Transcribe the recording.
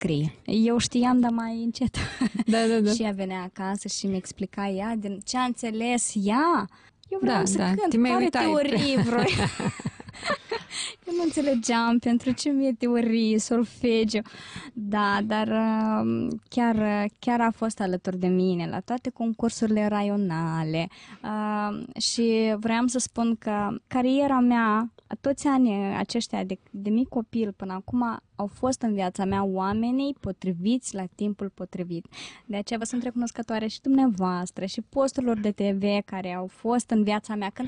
scrie. Eu știam, dar mai încet. Da. Și ea venea acasă și mi explica ea din ce a înțeles ea. Eu vreau să cânt, care teorii vrei. Eu nu înțelegeam pentru ce mi-e teorie, solfegiu. Da, dar chiar a fost alături de mine la toate concursurile raionale și vreau să spun că cariera mea, toți anii aceștia de mic copil până acum au fost în viața mea oamenii potriviți la timpul potrivit. De aceea vă sunt recunoscătoare și dumneavoastră și posturilor de TV care au fost în viața mea. Când